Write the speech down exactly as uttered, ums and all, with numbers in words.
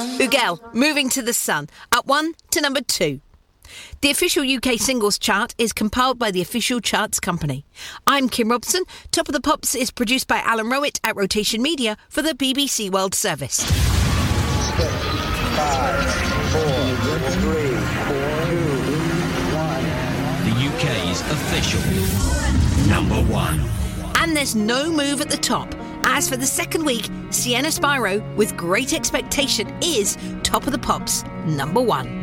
Ugel, Moving to the Sun, up one to number two. The official U K singles chart is compiled by the Official Charts Company. I'm Kim Robson. Top of the Pops is produced by Alan Rowett at Rotation Media for the B B C World Service. Six, five, four, three, two, one. The U K's official number one. And there's no move at the top. As for the second week, Sienna Spyro, with Great Expectation, is Top of the Pops number one.